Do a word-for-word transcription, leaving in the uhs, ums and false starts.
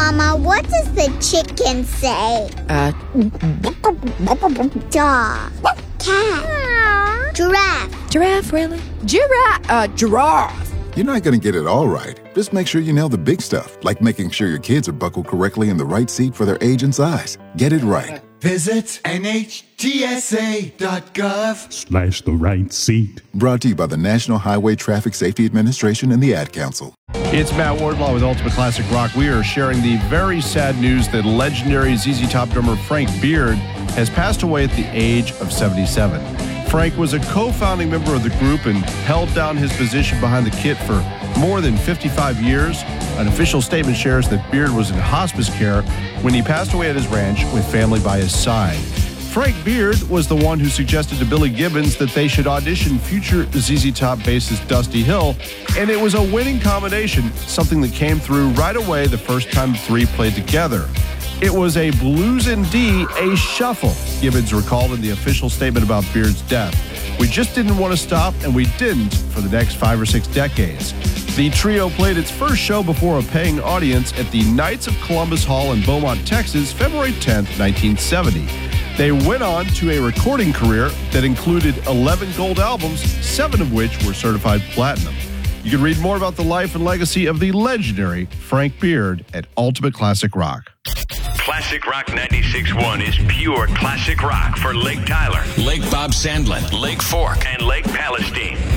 Mama, what does the chicken say? Uh, Dog. Cat. Giraffe. giraffe, really? Giraffe, uh, giraffe. You're not going to get it all right. Just make sure you nail the big stuff, like making sure your kids are buckled correctly in the right seat for their age and size. Get it right. Visit N H T S A dot gov slash the right seat. Brought to you by the National Highway Traffic Safety Administration and the Ad Council. It's Matt Wardlaw with Ultimate Classic Rock. We are sharing the very sad news that legendary Z Z Top drummer Frank Beard has passed away at the age of seventy-seven. Frank was a co-founding member of the group and held down his position behind the kit for more than fifty-five years. An official statement shares that Beard was in hospice care when he passed away at his ranch with family by his side. Frank Beard was the one who suggested to Billy Gibbons that they should audition future Z Z Top bassist Dusty Hill, and it was a winning combination, something that came through right away the first time the three played together. It was a blues in D, a shuffle, Gibbons recalled in the official statement about Beard's death. We just didn't want to stop, and we didn't for the next five or six decades. The trio played its first show before a paying audience at the Knights of Columbus Hall in Beaumont, Texas, February tenth, nineteen seventy. They went on to a recording career that included eleven gold albums, seven of which were certified platinum. You can read more about the life and legacy of the legendary Frank Beard at Ultimate Classic Rock. Classic Rock ninety-six point one is pure classic rock for Lake Tyler, Lake Bob Sandlin, Lake Fork, and Lake Palestine.